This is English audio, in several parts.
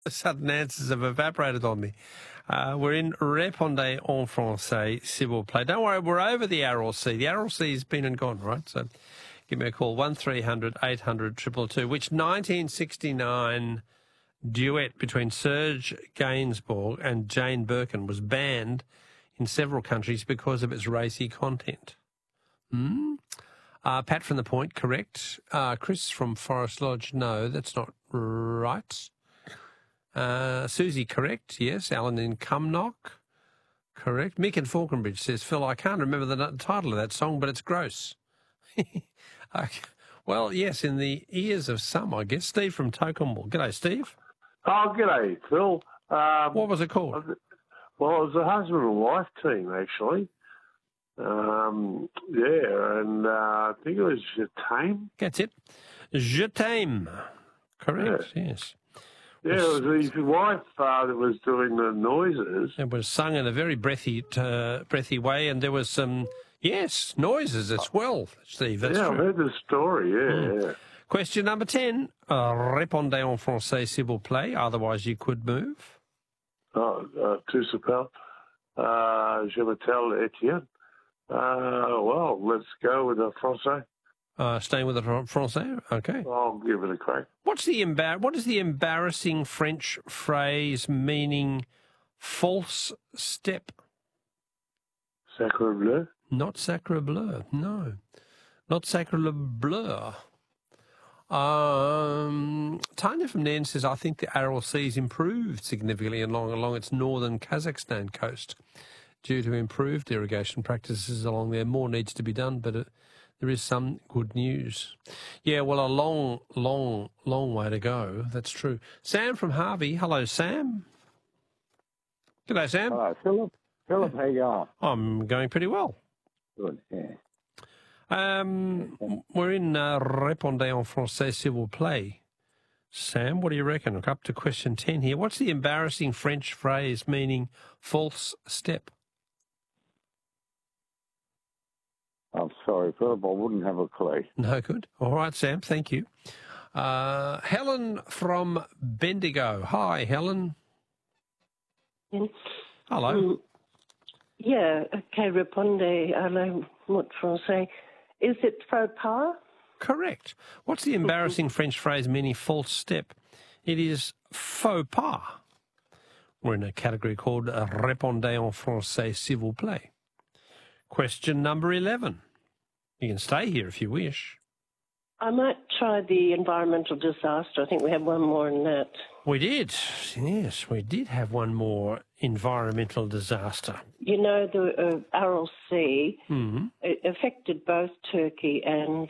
Sudden answers have evaporated on me. We're in Répondez en français, s'il vous plaît. Don't worry, we're over the Aral Sea. The Aral Sea's been and gone, right? So give me a call, 1300 800 222. Which 1969 duet between Serge Gainsbourg and Jane Birkin was banned in several countries because of its racy content? Pat from The Point, correct. Chris from Forest Lodge, no, that's not right. Susie, correct, yes. Alan in Cumnock, correct. Mick in Falconbridge says, Phil, I can't remember the title of that song, but it's gross. Well, yes, in the ears of some, I guess. Steve from Tocumwal. G'day, Steve. Oh, g'day, Phil. What was it called? Well, it was a husband and wife team, actually. And I think it was Je t'aime. That's it. Je t'aime. Correct, yes. Yeah, it was his wife that was doing the noises. It was sung in a very breathy way, and there was some, yes, noises as well, Steve. That's true. I heard the story, yeah. Question number 10. Répondez en français, s'il vous plaît. Otherwise, you could move. Tout s'appelle. Je m'appelle Etienne. Well, let's go with the français. Staying with the français? Okay. I'll give it a crack. What is the embarrassing French phrase meaning false step? Sacre bleu? Not sacre bleu, no. Not sacre bleu. Tanya from Nairn says, I think the Aral Sea's improved significantly along its northern Kazakhstan coast due to improved irrigation practices along there. More needs to be done, but there is some good news. Yeah, well, a long way to go. That's true. Sam from Harvey. Hello, Sam. G'day, Sam. Hello, Philip. Philip, how you going? I'm going pretty well. Good, yeah. We're in Répondez en français, s'il vous plaît. Sam, what do you reckon? Look, up to question 10 here. What's the embarrassing French phrase meaning false step? I'm sorry, Philip, I wouldn't have a clue. No good. All right, Sam, thank you. Helen from Bendigo. Hi, Helen. Hello. Yeah, okay, répondez à la mot français. Is it faux pas? Correct. What's the embarrassing French phrase meaning false step? It is faux pas. We're in a category called Répondez en français, s'il vous plaît. Question number 11. You can stay here if you wish. I might try the environmental disaster. I think we have one more in that. We did. Yes, we did have one more environmental disaster. You know, the Aral Sea it affected both Turkey and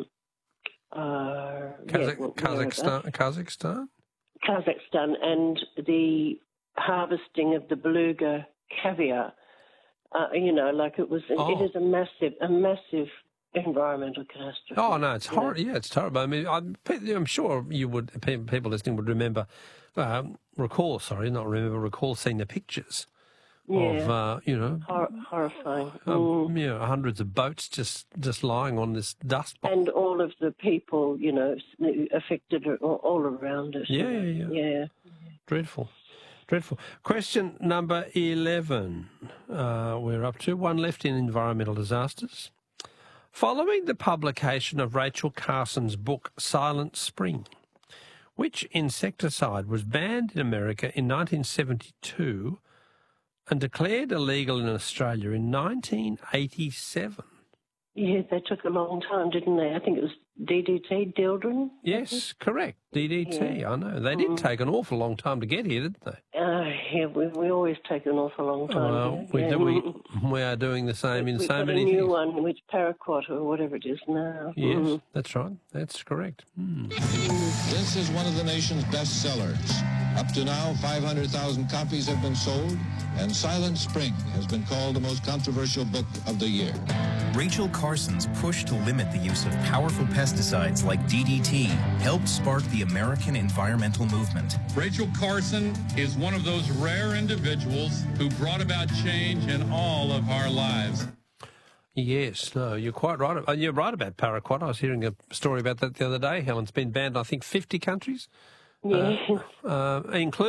Kazakhstan? Kazakhstan, and the harvesting of the beluga caviar. You know, like it is a massive environmental catastrophe. Oh no, it's horrible. Yeah, it's terrible. I mean, I'm sure people listening would recall seeing the pictures of horrifying. Hundreds of boats just lying on this dust bowl. And all of the people, affected all around it. Yeah. Dreadful. Question number 11. We're up to one left in environmental disasters. Following the publication of Rachel Carson's book Silent Spring, which insecticide was banned in America in 1972 and declared illegal in Australia in 1987? Yeah, they took a long time, didn't they? I think it was DDT, Dildren? Yes, correct. DDT, yeah. I know. They did take an awful long time to get here, didn't they? Yeah, we always take an awful long time. We are doing the same in so many things. We've got a new one, which Paraquat or whatever it is now. Yes, that's right. That's correct. This is one of the nation's best sellers. Up to now, 500,000 copies have been sold, and Silent Spring has been called the most controversial book of the year. Rachel Carson's push to limit the use of powerful pesticides like DDT helped spark the American environmental movement. Rachel Carson is one of those rare individuals who brought about change in all of our lives. Yes, no, you're quite right. You're right about Paraquat. I was hearing a story about that the other day. Helen's been banned, I think, 50 countries. Yes. Including